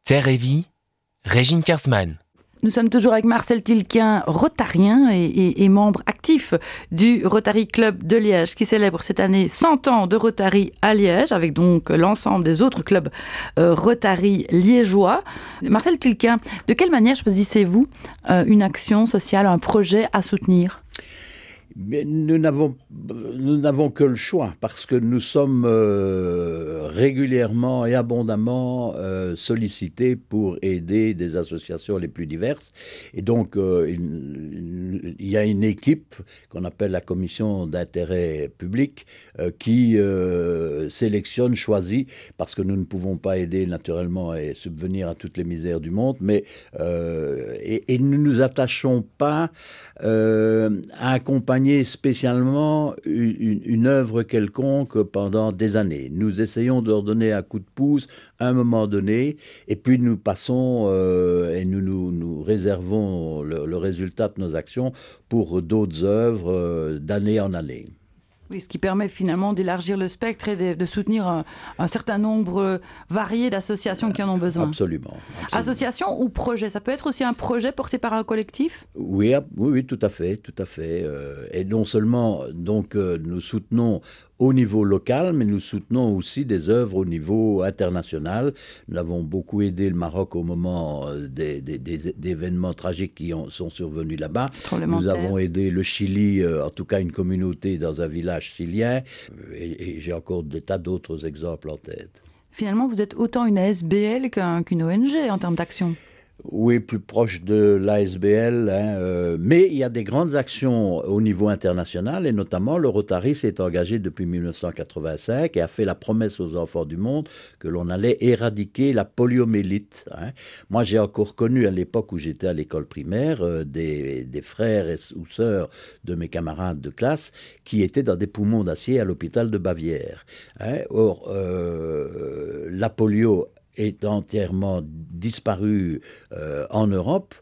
Terre et Vie, Régine Kersman. Nous sommes toujours avec Marcel Tilquin, rotarien et membre actif du Rotary Club de Liège, qui célèbre cette année 100 ans de Rotary à Liège, avec donc l'ensemble des autres clubs Rotary liégeois. Marcel Tilquin, de quelle manière choisissez-vous une action sociale, un projet à soutenir ? Mais nous n'avons que le choix parce que nous sommes régulièrement et abondamment sollicités pour aider des associations les plus diverses. Et donc, il y a une équipe qu'on appelle la commission d'intérêt public qui sélectionne, choisit, parce que nous ne pouvons pas aider naturellement et subvenir à toutes les misères du monde, mais et nous ne nous attachons pas à accompagner spécialement une œuvre quelconque pendant des années. Nous essayons de leur donner un coup de pouce à un moment donné, et puis nous passons et nous réservons le résultat de nos actions pour d'autres œuvres d'année en année. Oui, ce qui permet finalement d'élargir le spectre et de soutenir un certain nombre varié d'associations qui en ont besoin. Absolument. Association ou projet, ça peut être aussi un projet porté par un collectif ? Oui, tout à fait. Et non seulement donc nous soutenons au niveau local, mais nous soutenons aussi des œuvres au niveau international. Nous avons beaucoup aidé le Maroc au moment des événements tragiques qui sont survenus là-bas. Nous avons aidé le Chili, en tout cas une communauté dans un village chilien, et j'ai encore des tas d'autres exemples en tête. Finalement, vous êtes autant une ASBL qu'une ONG en termes d'action. Oui, plus proche de l'ASBL, mais il y a des grandes actions au niveau international, et notamment le Rotary s'est engagé depuis 1985 et a fait la promesse aux enfants du monde que l'on allait éradiquer la poliomyélite. Moi, j'ai encore connu à l'époque où j'étais à l'école primaire des frères ou sœurs de mes camarades de classe qui étaient dans des poumons d'acier à l'hôpital de Bavière. Or, la polio est entièrement disparu en Europe,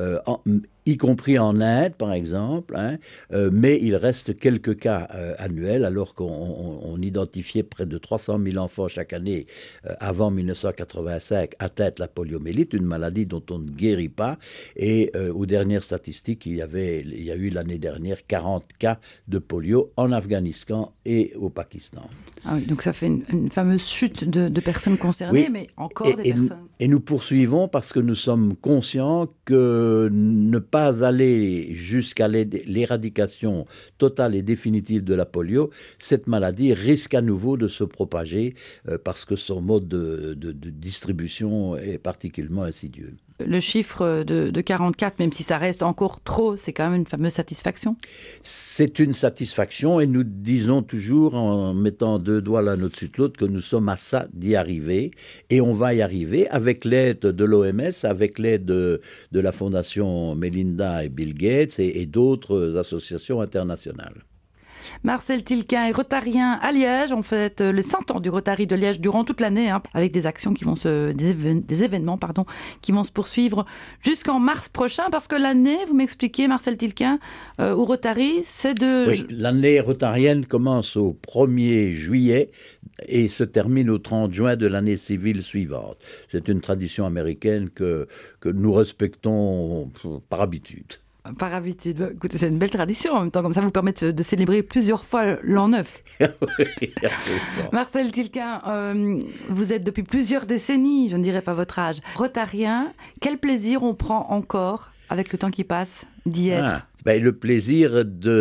y compris en Inde, par exemple, mais il reste quelques cas annuels, alors qu'on identifiait près de 300 000 enfants chaque année avant 1985 atteints de la poliomyélite, une maladie dont on ne guérit pas, et aux dernières statistiques, il y a eu l'année dernière 40 cas de polio en Afghanistan et au Pakistan. Ah oui, donc ça fait une fameuse chute de personnes concernées, oui, mais encore des personnes. Et nous poursuivons parce que nous sommes conscients que ne pas aller jusqu'à l'éradication totale et définitive de la polio, cette maladie risque à nouveau de se propager parce que son mode de distribution est particulièrement insidieux. Le chiffre de 44, même si ça reste encore trop, c'est quand même une fameuse satisfaction. C'est une satisfaction, et nous disons toujours, en mettant deux doigts l'un au-dessus de l'autre, que nous sommes à ça d'y arriver, et on va y arriver avec l'aide de l'OMS, avec l'aide de la Fondation Melinda et Bill Gates et d'autres associations internationales. Marcel Tilquin est rotarien à Liège. On fête les 100 ans du Rotary de Liège durant toute l'année, avec des actions des événements qui vont se poursuivre jusqu'en mars prochain, parce que l'année, vous m'expliquez, Marcel Tilquin, au Rotary, c'est de... Oui, l'année rotarienne commence au 1er juillet et se termine au 30 juin de l'année civile suivante. C'est une tradition américaine que nous respectons par habitude. Par habitude. Écoutez, c'est une belle tradition en même temps, comme ça vous permet de célébrer plusieurs fois l'an neuf. Oui, Marcel Tilquin, vous êtes depuis plusieurs décennies, je ne dirais pas votre âge, rotarien. Quel plaisir on prend encore, avec le temps qui passe, d'y être ? Le plaisir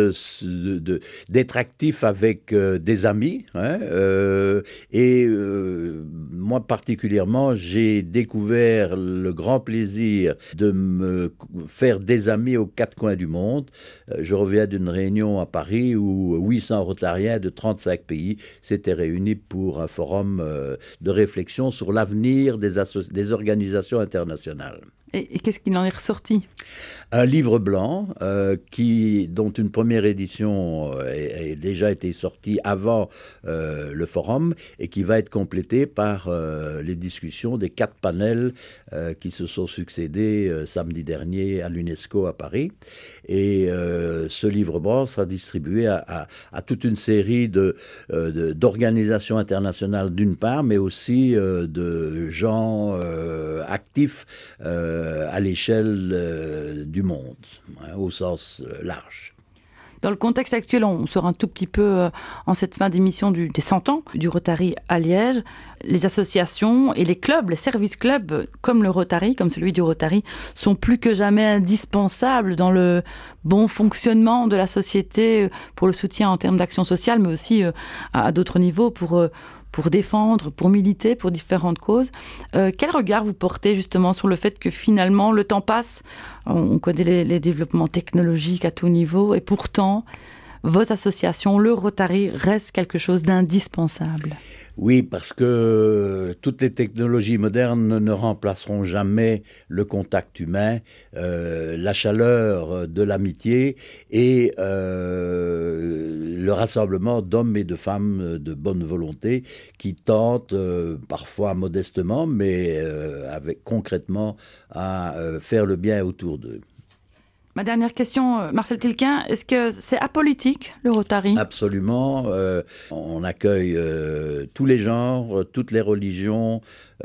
d'être actif avec des amis. Moi particulièrement, j'ai découvert le grand plaisir de me faire des amis aux quatre coins du monde. Je reviens d'une réunion à Paris où 800 rotariens de 35 pays s'étaient réunis pour un forum de réflexion sur l'avenir des organisations internationales. Et qu'est-ce qu'il en est ressorti ? Un livre blanc dont une première édition a déjà été sortie avant le forum et qui va être complété par les discussions des 4 panels qui se sont succédés samedi dernier à l'UNESCO à Paris. Et ce livre blanc sera distribué à toute une série d'organisations internationales d'une part, mais aussi de gens actifs à l'échelle du monde, au sens large. Dans le contexte actuel, on sort un tout petit peu en cette fin d'émission des 100 ans du Rotary à Liège. Les associations et les clubs, les services clubs comme le Rotary, comme celui du Rotary, sont plus que jamais indispensables dans le bon fonctionnement de la société pour le soutien en termes d'action sociale, mais aussi à d'autres niveaux pour défendre, pour militer pour différentes causes. Quel regard vous portez justement sur le fait que finalement le temps passe, on connaît les développements technologiques à tout niveau et pourtant vos associations, le Rotary, reste quelque chose d'indispensable? Oui, parce que toutes les technologies modernes ne remplaceront jamais le contact humain, la chaleur de l'amitié et le rassemblement d'hommes et de femmes de bonne volonté qui tentent, parfois modestement, mais concrètement, à faire le bien autour d'eux. Ma dernière question, Marcel Tilquin, est-ce que c'est apolitique, le Rotary ? Absolument. On accueille tous les genres, toutes les religions.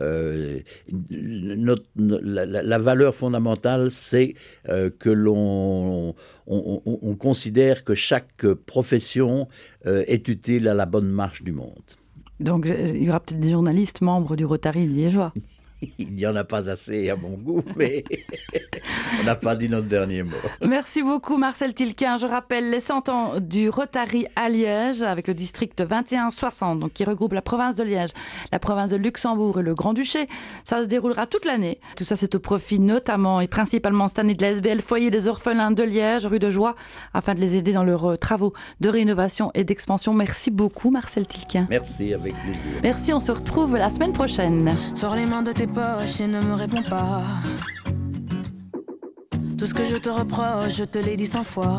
La valeur fondamentale, c'est que l'on considère que chaque profession est utile à la bonne marche du monde. Donc, il y aura peut-être des journalistes membres du Rotary liégeois. Il n'y en a pas assez à mon goût, mais on n'a pas dit notre dernier mot. Merci beaucoup Marcel Tilquin. Je rappelle les 100 ans du Rotary à Liège avec le district 2160, donc qui regroupe la province de Liège, la province de Luxembourg et le Grand-Duché. Ça se déroulera toute l'année. Tout ça, c'est au profit notamment et principalement cette année de l'ASBL Foyer des Orphelins de Liège, rue de Joie, afin de les aider dans leurs travaux de rénovation et d'expansion. Merci beaucoup Marcel Tilquin. Merci, avec plaisir. Merci, on se retrouve la semaine prochaine. Sors les mains de tes poches et ne me réponds pas. Tout ce que je te reproche, je te l'ai dit 100 fois.